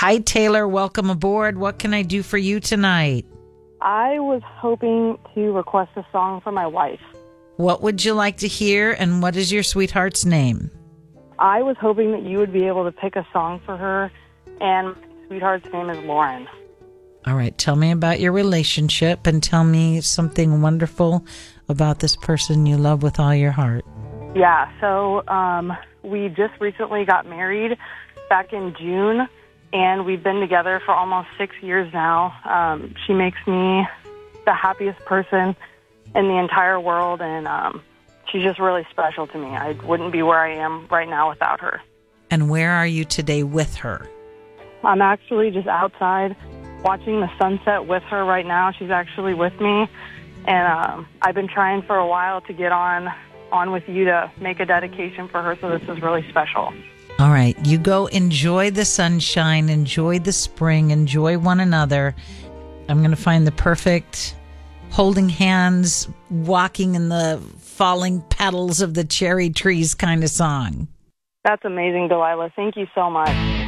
Hi, Taylor. Welcome aboard. What can I do for you tonight? I was hoping to request a song for my wife. What would you like to hear, and what is your sweetheart's name? I was hoping that you would be able to pick a song for her, and my sweetheart's name is Lauren. All right. Tell me about your relationship and tell me something wonderful about this person you love with all your heart. Yeah, so we just recently got married back in June, and we've been together for almost 6 years now. She makes me the happiest person in the entire world, and she's just really special to me. I wouldn't be where I am right now without her. And where are you today with her? I'm actually just outside watching the sunset with her right now. She's actually with me, and I've been trying for a while to get on with you to make a dedication for her, so this is really special. All right. You go enjoy the sunshine, enjoy the spring, enjoy one another. I'm going to find the perfect holding hands, walking in the falling petals of the cherry trees kind of song. That's amazing, Delilah. Thank you so much.